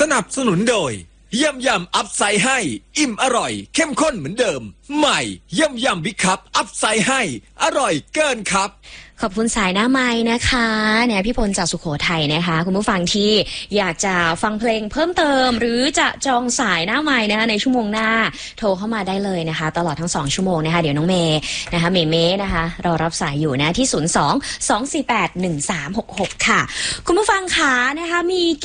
นับสนุนโดยยำอัพไซด์ให้อิ่มอร่อยเข้มข้นเหมือนเดิมใหม่ยำบิ๊กคัพอัพไซด์ให้อร่อยเกินครับขอบคุณสายหน้าไม้นะคะเนี่ยพี่พลจากสุโขทัยนะคะคุณผู้ฟังที่อยากจะฟังเพลงเพิ่มเติมหรือจะจองสายหน้าไม้นะคะในชั่วโมงหน้าโทรเข้ามาได้เลยนะคะตลอดทั้ง2ชั่วโมงนะคะเดี๋ยวน้องเมย์นะคะเมย์นะคะรอรับสายอยู่นะที่02-248-1366ค่ะคุณผู้ฟังคะนะคะมี